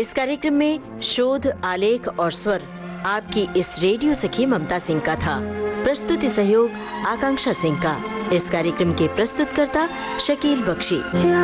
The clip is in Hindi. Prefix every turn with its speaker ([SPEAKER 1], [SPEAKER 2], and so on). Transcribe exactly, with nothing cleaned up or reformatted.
[SPEAKER 1] इस कार्यक्रम में शोध, आलेख और स्वर आपकी इस रेडियो सखी ममता सिंह का था। प्रस्तुति सहयोग आकांक्षा सिंह का। इस कार्यक्रम के प्रस्तुतकर्ता शकील बख्शी।